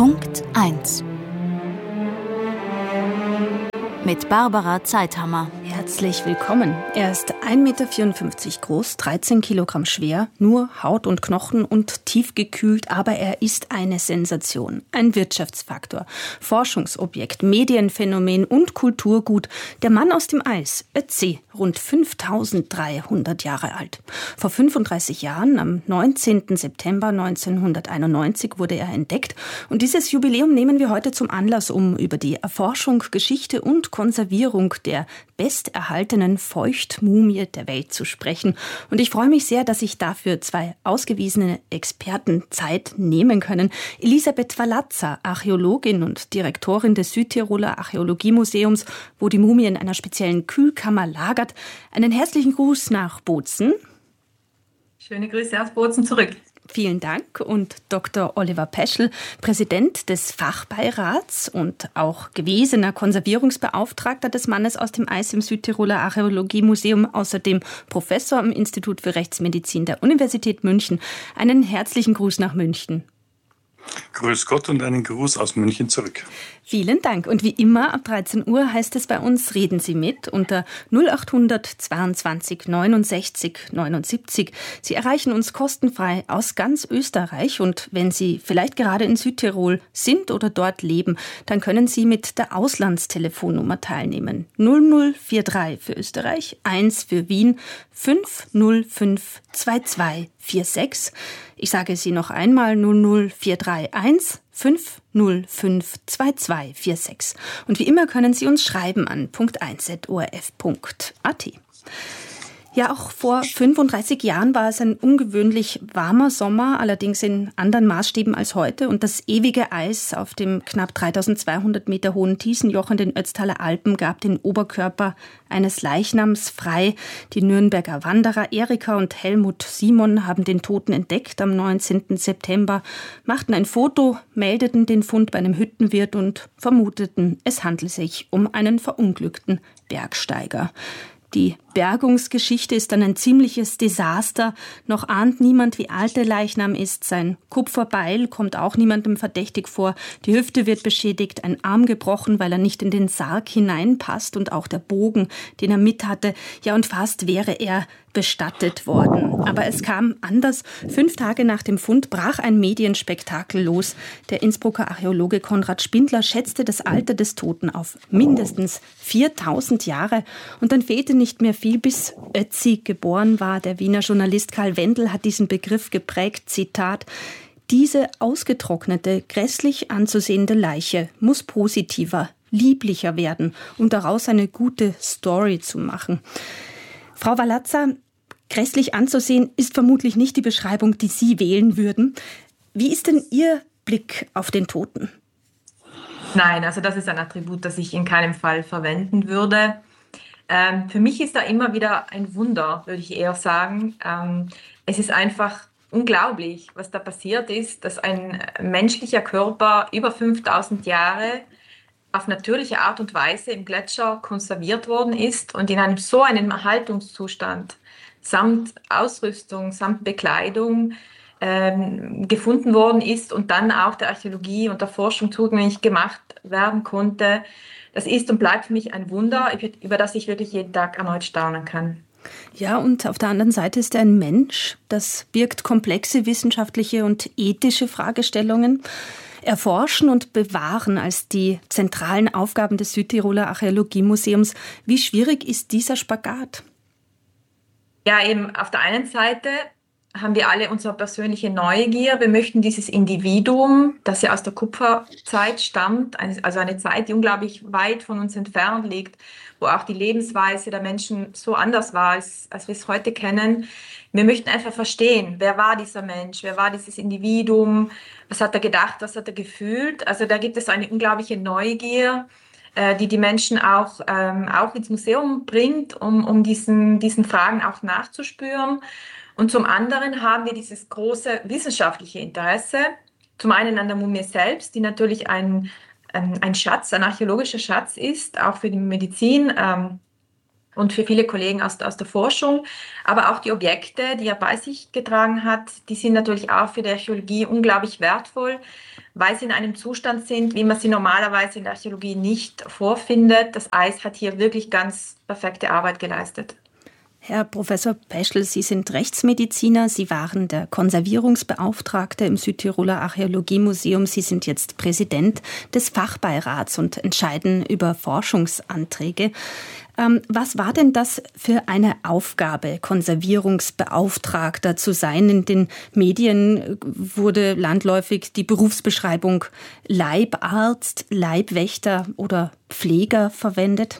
Punkt 1 mit Barbara Zeithammer. Herzlich willkommen. Er ist 1,54 Meter groß, 13 Kilogramm schwer, nur Haut und Knochen und tiefgekühlt, aber er ist eine Sensation. Ein Wirtschaftsfaktor, Forschungsobjekt, Medienphänomen und Kulturgut. Der Mann aus dem Eis, Ötzi, rund 5300 Jahre alt. Vor 35 Jahren, am 19. September 1991, wurde er entdeckt. Und dieses Jubiläum nehmen wir heute zum Anlass, um über die Erforschung, Geschichte und Konservierung der besterhaltenen Feuchtmumie der Welt zu sprechen. Und ich freue mich sehr, dass sich dafür zwei ausgewiesene Experten Zeit nehmen können. Elisabeth Valazza, Archäologin und Direktorin des Südtiroler Archäologiemuseums, wo die Mumie in einer speziellen Kühlkammer lagert. Einen herzlichen Gruß nach Bozen. Schöne Grüße aus Bozen zurück. Vielen Dank. Und Dr. Oliver Peschel, Präsident des Fachbeirats und auch gewesener Konservierungsbeauftragter des Mannes aus dem Eis im Südtiroler Archäologiemuseum, außerdem Professor am Institut für Rechtsmedizin der Universität München. Einen herzlichen Gruß nach München. Grüß Gott und einen Gruß aus München zurück. Vielen Dank. Und wie immer ab 13 Uhr heißt es bei uns, reden Sie mit unter 0800 22 69 79. Sie erreichen uns kostenfrei aus ganz Österreich. Und wenn Sie vielleicht gerade in Südtirol sind oder dort leben, dann können Sie mit der Auslandstelefonnummer teilnehmen. 0043 für Österreich, 1 für Wien, 505 2246. Ich sage sie noch einmal, 00431 505 2246. Und wie immer können Sie uns schreiben an punkt1@orf.at. Ja, auch vor 35 Jahren war es ein ungewöhnlich warmer Sommer, allerdings in anderen Maßstäben als heute. Und das ewige Eis auf dem knapp 3200 Meter hohen Thiesenjoch in den Ötztaler Alpen gab den Oberkörper eines Leichnams frei. Die Nürnberger Wanderer Erika und Helmut Simon haben den Toten entdeckt am 19. September, machten ein Foto, meldeten den Fund bei einem Hüttenwirt und vermuteten, es handle sich um einen verunglückten Bergsteiger. Die Bergungsgeschichte ist dann ein ziemliches Desaster. Noch ahnt niemand, wie alt der Leichnam ist. Sein Kupferbeil kommt auch niemandem verdächtig vor. Die Hüfte wird beschädigt, ein Arm gebrochen, weil er nicht in den Sarg hineinpasst und auch der Bogen, den er mit hatte. Ja, und fast wäre er bestattet worden. Aber es kam anders. 5 Tage nach dem Fund brach ein Medienspektakel los. Der Innsbrucker Archäologe Konrad Spindler schätzte das Alter des Toten auf mindestens 4000 Jahre. Und dann fehlte nicht mehr viel, bis Ötzi geboren war. Der Wiener Journalist Karl Wendel hat diesen Begriff geprägt, Zitat: Diese ausgetrocknete, grässlich anzusehende Leiche muss positiver, lieblicher werden, um daraus eine gute Story zu machen. Frau Valazza, grässlich anzusehen ist vermutlich nicht die Beschreibung, die Sie wählen würden. Wie ist denn Ihr Blick auf den Toten? Nein, also das ist ein Attribut, das ich in keinem Fall verwenden würde. Für mich ist da immer wieder ein Wunder, würde ich eher sagen. Es ist einfach unglaublich, was da passiert ist, dass ein menschlicher Körper über 5000 Jahre auf natürliche Art und Weise im Gletscher konserviert worden ist und in einem so einem Erhaltungszustand samt Ausrüstung, samt Bekleidung gefunden worden ist und dann auch der Archäologie und der Forschung zugänglich gemacht werden konnte. Das ist und bleibt für mich ein Wunder, über das ich wirklich jeden Tag erneut staunen kann. Ja, und auf der anderen Seite ist er ein Mensch. Das birgt komplexe wissenschaftliche und ethische Fragestellungen. Erforschen und bewahren als die zentralen Aufgaben des Südtiroler Archäologiemuseums. Wie schwierig ist dieser Spagat? Ja, eben auf der einen Seite haben wir alle unsere persönliche Neugier. Wir möchten dieses Individuum, das ja aus der Kupferzeit stammt, also eine Zeit, die unglaublich weit von uns entfernt liegt, wo auch die Lebensweise der Menschen so anders war, als wir es heute kennen. Wir möchten einfach verstehen, wer war dieser Mensch, wer war dieses Individuum, was hat er gedacht, was hat er gefühlt. Also da gibt es eine unglaubliche Neugier, die Menschen auch ins Museum bringt, um diesen Fragen auch nachzuspüren. Und zum anderen haben wir dieses große wissenschaftliche Interesse, zum einen an der Mumie selbst, die natürlich ein Schatz, ein archäologischer Schatz ist, auch für die Medizin. und für viele Kollegen aus der Forschung. Aber auch die Objekte, die er bei sich getragen hat, die sind natürlich auch für die Archäologie unglaublich wertvoll, weil sie in einem Zustand sind, wie man sie normalerweise in der Archäologie nicht vorfindet. Das Eis hat hier wirklich ganz perfekte Arbeit geleistet. Herr Professor Peschel, Sie sind Rechtsmediziner. Sie waren der Konservierungsbeauftragte im Südtiroler Archäologiemuseum. Sie sind jetzt Präsident des Fachbeirats und entscheiden über Forschungsanträge. Was war denn das für eine Aufgabe, Konservierungsbeauftragter zu sein? In den Medien wurde landläufig die Berufsbeschreibung Leibarzt, Leibwächter oder Pfleger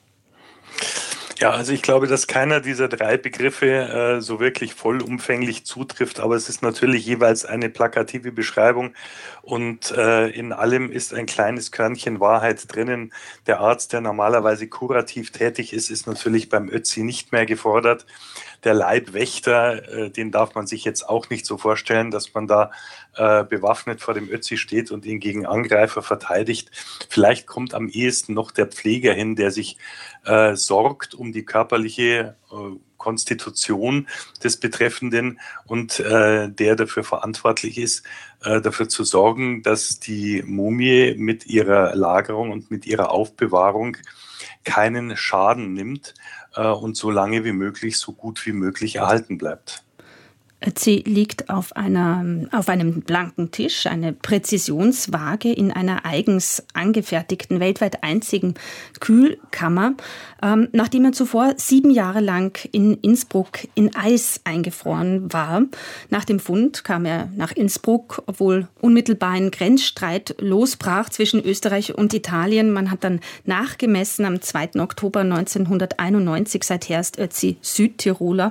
Ja, also ich glaube, dass keiner dieser drei Begriffe so wirklich vollumfänglich zutrifft, aber es ist natürlich jeweils eine plakative Beschreibung und in allem ist ein kleines Körnchen Wahrheit drinnen. Der Arzt, der normalerweise kurativ tätig ist, ist natürlich beim Ötzi nicht mehr gefordert. Der Leibwächter, den darf man sich jetzt auch nicht so vorstellen, dass man da bewaffnet vor dem Ötzi steht und ihn gegen Angreifer verteidigt. Vielleicht kommt am ehesten noch der Pfleger hin, der sich sorgt um die körperliche Konstitution des Betreffenden und der dafür verantwortlich ist, dafür zu sorgen, dass die Mumie mit ihrer Lagerung und mit ihrer Aufbewahrung keinen Schaden nimmt und so lange wie möglich, so gut wie möglich erhalten bleibt. Sie liegt auf einem blanken Tisch, eine Präzisionswaage in einer eigens angefertigten, weltweit einzigen Kühlkammer, nachdem er zuvor 7 Jahre lang in Innsbruck in Eis eingefroren war. Nach dem Fund kam er nach Innsbruck, obwohl unmittelbar ein Grenzstreit losbrach zwischen Österreich und Italien. Man hat dann nachgemessen am 2. Oktober 1991, seither ist Ötzi Südtiroler.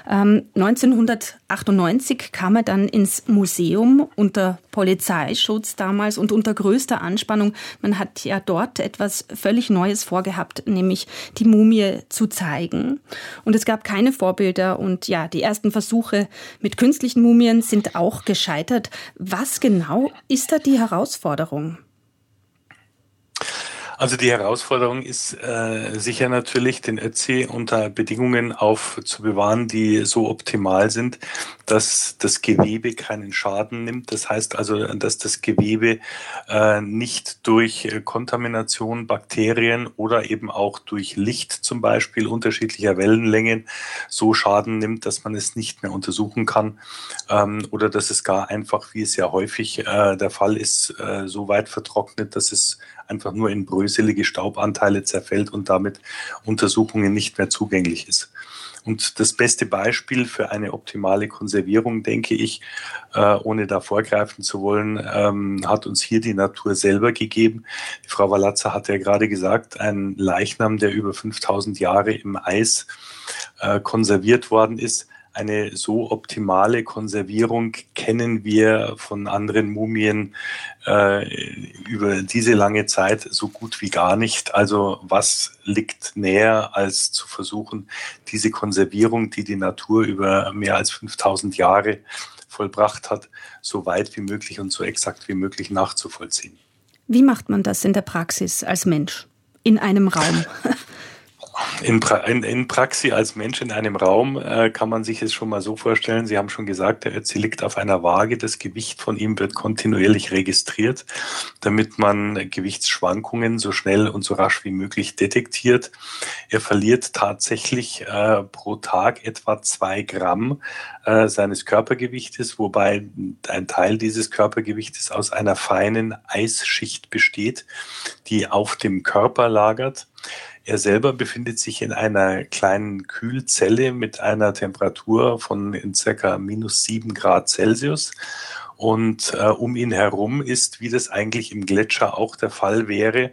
1998 kam er dann ins Museum unter Polizeischutz damals und unter größter Anspannung. Man hat ja dort etwas völlig Neues vorgehabt, nämlich die Mumie zu zeigen. Und es gab keine Vorbilder und ja, die ersten Versuche mit künstlichen Mumien sind auch gescheitert. Was genau ist da die Herausforderung? Also die Herausforderung ist sicher natürlich, den Ötzi unter Bedingungen aufzubewahren, die so optimal sind, dass das Gewebe keinen Schaden nimmt. Das heißt also, dass das Gewebe nicht durch Kontamination, Bakterien oder eben auch durch Licht zum Beispiel unterschiedlicher Wellenlängen so Schaden nimmt, dass man es nicht mehr untersuchen kann oder dass es gar einfach, wie es ja häufig der Fall ist, so weit vertrocknet, dass es einfach nur in bröselige Staubanteile zerfällt und damit Untersuchungen nicht mehr zugänglich ist. Und das beste Beispiel für eine optimale Konservierung, denke ich, ohne da vorgreifen zu wollen, hat uns hier die Natur selber gegeben. Die Frau Walazza hat ja gerade gesagt, ein Leichnam, der über 5000 Jahre im Eis konserviert worden ist. Eine so optimale Konservierung kennen wir von anderen Mumien über diese lange Zeit so gut wie gar nicht. Also was liegt näher, als zu versuchen, diese Konservierung, die die Natur über mehr als 5000 Jahre vollbracht hat, so weit wie möglich und so exakt wie möglich nachzuvollziehen. Wie macht man das in der Praxis als Mensch in einem Raum? In Praxis als Mensch in einem Raum kann man sich es schon mal so vorstellen, Sie haben schon gesagt, der Ötzi liegt auf einer Waage, das Gewicht von ihm wird kontinuierlich registriert, damit man Gewichtsschwankungen so schnell und so rasch wie möglich detektiert. Er verliert tatsächlich pro Tag etwa 2 Gramm seines Körpergewichtes, wobei ein Teil dieses Körpergewichtes aus einer feinen Eisschicht besteht, die auf dem Körper lagert. Er selber befindet sich in einer kleinen Kühlzelle mit einer Temperatur von in ca. -7 Grad Celsius. Und um ihn herum ist, wie das eigentlich im Gletscher auch der Fall wäre,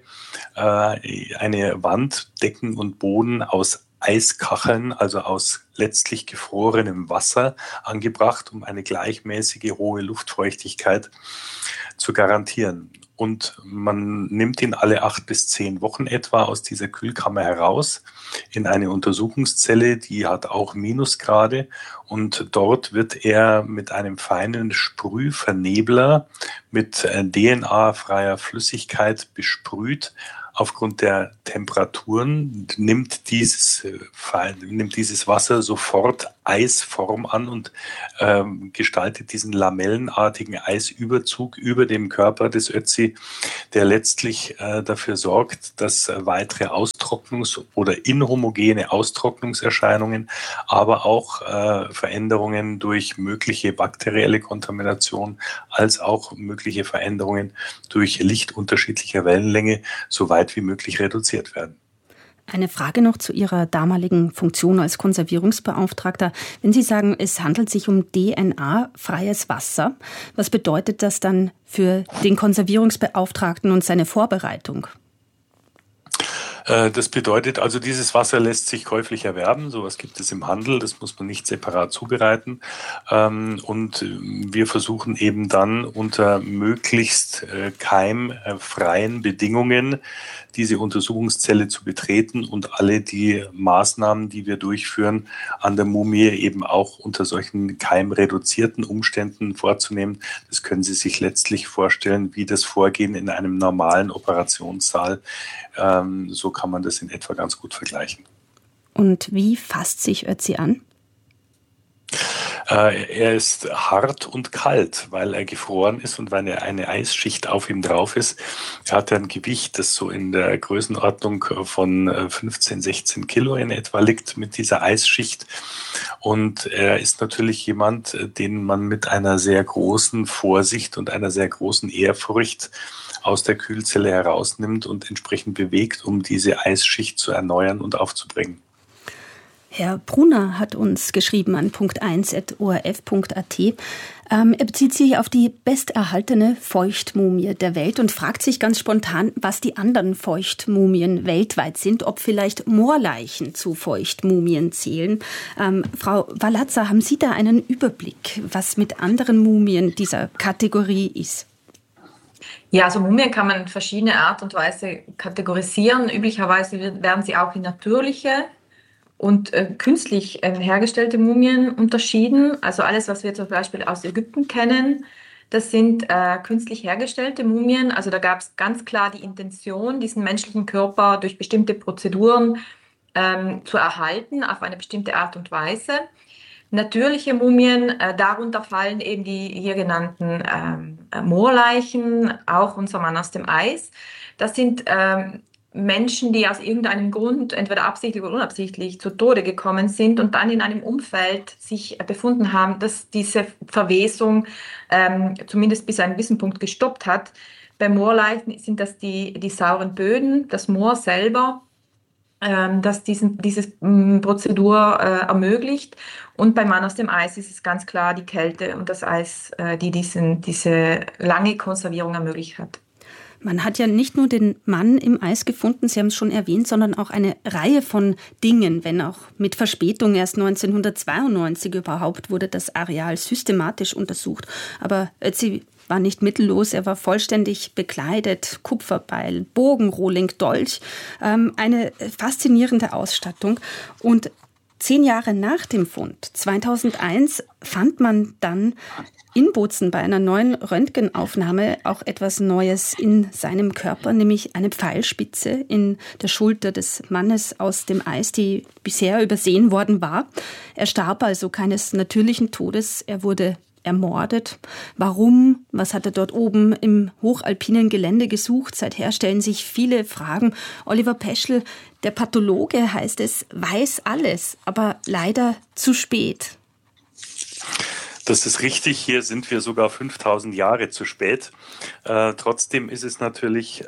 eine Wand, Decken und Boden aus Eiskacheln, also aus letztlich gefrorenem Wasser angebracht, um eine gleichmäßige hohe Luftfeuchtigkeit zu garantieren. Und man nimmt ihn alle 8 bis 10 Wochen etwa aus dieser Kühlkammer heraus in eine Untersuchungszelle, die hat auch Minusgrade. Und dort wird er mit einem feinen Sprühvernebler mit DNA-freier Flüssigkeit besprüht aufgrund der Temperaturen nimmt dieses Wasser sofort Eisform an und gestaltet diesen lamellenartigen Eisüberzug über dem Körper des Ötzi, der letztlich dafür sorgt, dass weitere Austrocknungs- oder inhomogene Austrocknungserscheinungen, aber auch Veränderungen durch mögliche bakterielle Kontamination als auch mögliche Veränderungen durch Licht unterschiedlicher Wellenlänge so weit wie möglich reduziert werden. Eine Frage noch zu Ihrer damaligen Funktion als Konservierungsbeauftragter. Wenn Sie sagen, es handelt sich um DNA-freies Wasser, was bedeutet das dann für den Konservierungsbeauftragten und seine Vorbereitung? Das bedeutet also, dieses Wasser lässt sich käuflich erwerben. Sowas gibt es im Handel. Das muss man nicht separat zubereiten. Und wir versuchen eben dann unter möglichst keimfreien Bedingungen diese Untersuchungszelle zu betreten und alle die Maßnahmen, die wir durchführen, an der Mumie eben auch unter solchen keimreduzierten Umständen vorzunehmen. Das können Sie sich letztlich vorstellen, wie das Vorgehen in einem normalen Operationssaal. So kann man das in etwa ganz gut vergleichen. Und wie fasst sich Ötzi an? Er ist hart und kalt, weil er gefroren ist und weil eine Eisschicht auf ihm drauf ist. Er hat ein Gewicht, das so in der Größenordnung von 15, 16 Kilo in etwa liegt mit dieser Eisschicht. Und er ist natürlich jemand, den man mit einer sehr großen Vorsicht und einer sehr großen Ehrfurcht aus der Kühlzelle herausnimmt und entsprechend bewegt, um diese Eisschicht zu erneuern und aufzubringen. Herr Brunner hat uns geschrieben an punkt1@orf.at. Er bezieht sich auf die besterhaltene Feuchtmumie der Welt und fragt sich ganz spontan, was die anderen Feuchtmumien weltweit sind, ob vielleicht Moorleichen zu Feuchtmumien zählen. Frau Walazza, haben Sie da einen Überblick, was mit anderen Mumien dieser Kategorie ist? Ja, also Mumien kann man in verschiedene Art und Weise kategorisieren. Üblicherweise werden sie auch in natürliche und künstlich hergestellte Mumien unterschieden. Also alles, was wir zum Beispiel aus Ägypten kennen, das sind künstlich hergestellte Mumien. Also da gab es ganz klar die Intention, diesen menschlichen Körper durch bestimmte Prozeduren zu erhalten, auf eine bestimmte Art und Weise. Natürliche Mumien, darunter fallen eben die hier genannten Moorleichen, auch unser Mann aus dem Eis. Das sind Menschen, die aus irgendeinem Grund, entweder absichtlich oder unabsichtlich, zu Tode gekommen sind und dann in einem Umfeld sich befunden haben, das diese Verwesung zumindest bis zu einem gewissen Punkt gestoppt hat. Bei Moorleichen sind das die sauren Böden, das Moor selber, das diese Prozedur ermöglicht. Und beim Mann aus dem Eis ist es ganz klar die Kälte und das Eis, die diese lange Konservierung ermöglicht hat. Man hat ja nicht nur den Mann im Eis gefunden, Sie haben es schon erwähnt, sondern auch eine Reihe von Dingen, wenn auch mit Verspätung. Erst 1992 überhaupt wurde das Areal systematisch untersucht. Aber Ötzi war nicht mittellos, er war vollständig bekleidet, Kupferbeil, Bogen, Rohling, Dolch, eine faszinierende Ausstattung. Und 10 Jahre nach dem Fund, 2001, fand man dann in Bozen bei einer neuen Röntgenaufnahme auch etwas Neues in seinem Körper, nämlich eine Pfeilspitze in der Schulter des Mannes aus dem Eis, die bisher übersehen worden war. Er starb also keines natürlichen Todes, er wurde ermordet. Warum? Was hat er dort oben im hochalpinen Gelände gesucht? Seither stellen sich viele Fragen. Oliver Peschel, der Pathologe, heißt es, weiß alles, aber leider zu spät. Das ist richtig, hier sind wir sogar 5000 Jahre zu spät. Trotzdem ist es natürlich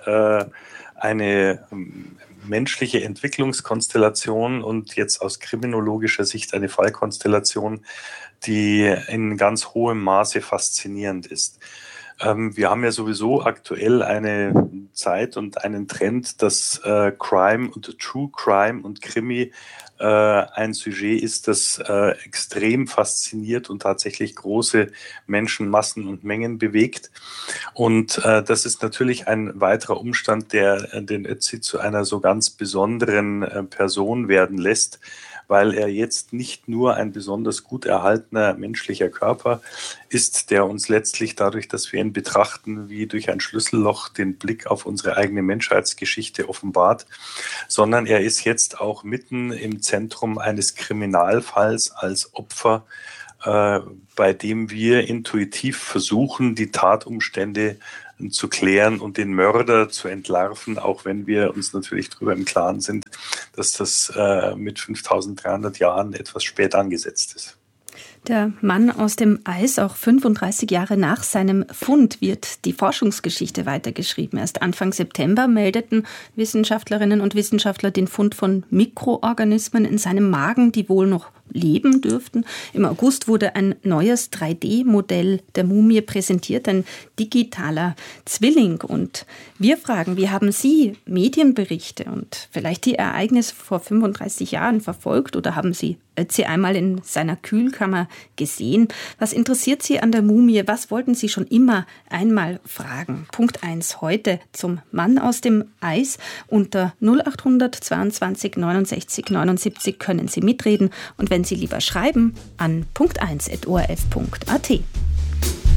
eine menschliche Entwicklungskonstellation und jetzt aus kriminologischer Sicht eine Fallkonstellation, die in ganz hohem Maße faszinierend ist. Wir haben ja sowieso aktuell eine Zeit und einen Trend, dass Crime und True Crime und Krimi ein Sujet ist, das extrem fasziniert und tatsächlich große Menschenmassen und Mengen bewegt. Und das ist natürlich ein weiterer Umstand, der den Ötzi zu einer so ganz besonderen Person werden lässt, weil er jetzt nicht nur ein besonders gut erhaltener menschlicher Körper ist, der uns letztlich dadurch, dass wir ihn betrachten, wie durch ein Schlüsselloch den Blick auf unsere eigene Menschheitsgeschichte offenbart, sondern er ist jetzt auch mitten im Zentrum eines Kriminalfalls als Opfer, bei dem wir intuitiv versuchen, die Tatumstände zu klären und den Mörder zu entlarven, auch wenn wir uns natürlich darüber im Klaren sind, dass das mit 5300 Jahren etwas spät angesetzt ist. Der Mann aus dem Eis, auch 35 Jahre nach seinem Fund, wird die Forschungsgeschichte weitergeschrieben. Erst Anfang September meldeten Wissenschaftlerinnen und Wissenschaftler den Fund von Mikroorganismen in seinem Magen, die wohl noch leben dürften. Im August wurde ein neues 3D-Modell der Mumie präsentiert, ein digitaler Zwilling. Und wir fragen, wie haben Sie Medienberichte und vielleicht die Ereignisse vor 35 Jahren verfolgt oder haben Sie Ötzi einmal in seiner Kühlkammer gesehen? Was interessiert Sie an der Mumie? Was wollten Sie schon immer einmal fragen? Punkt 1 heute zum Mann aus dem Eis. Unter 0800 22 69 79 können Sie mitreden. Und wenn Sie lieber schreiben, an punkt1@orf.at.